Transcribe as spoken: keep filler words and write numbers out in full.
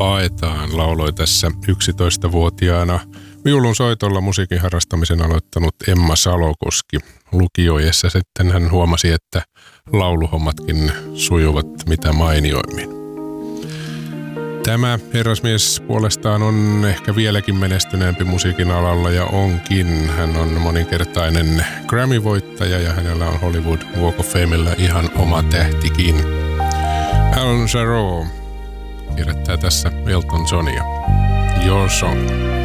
haetaan, lauloi tässä yksitoistavuotiaana viulun soitolla musiikin harrastamisen aloittanut Emma Salokoski. Lukioiessa sitten hän huomasi, että lauluhommatkin sujuvat mitä mainioimmin. Tämä herrasmies puolestaan on ehkä vieläkin menestyneempi musiikin alalla ja onkin. Hän on moninkertainen Grammy-voittaja ja hänellä on Hollywood Walk of Famella ihan oma tähtikin. Alan Jarreau kirjoittaa tässä Elton Johnia. Your Song.